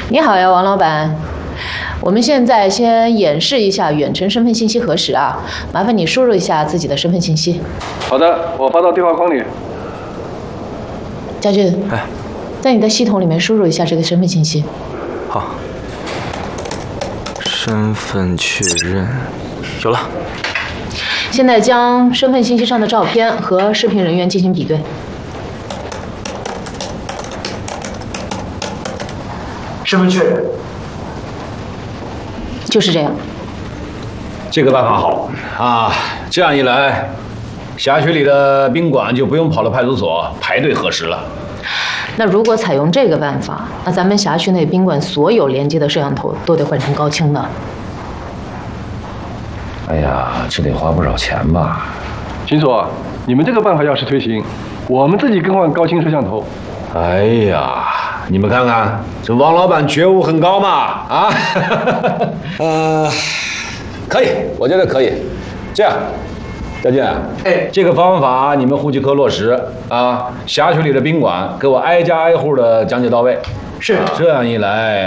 你好呀，王老板。我们现在先演示一下远程身份信息核实啊，麻烦你输入一下自己的身份信息。 好的，我发到对话框里。 家俊，在你的系统里面输入一下这个身份信息。 好，身份确认，有了。 现在将身份信息上的照片和视频人员进行比对。 身份确认， 就是这样。 这个办法好啊，这样一来，辖区里的宾馆就不用跑到派出所排队核实了。 那如果采用这个办法，那咱们辖区内宾馆所有连接的摄像头都得换成高清的。 哎呀，这得花不少钱吧？ 秦所，你们这个办法要是推行，我们自己更换高清摄像头。 哎呀，你们看看，这王老板觉悟很高嘛啊！可以，我觉得可以。这样，小俊，这个方法你们户籍科落实啊，辖区里的宾馆给我挨家挨户的讲解到位。 是， 这样一来。